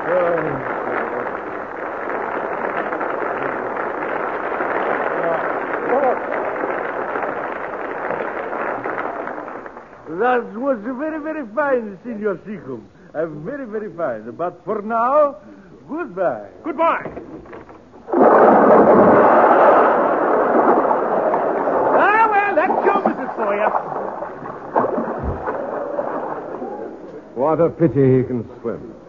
That was very, very fine, Senor Seacombe. Very, very fine. But for now, goodbye. Goodbye. Well, that's your business for you. What a pity he can swim.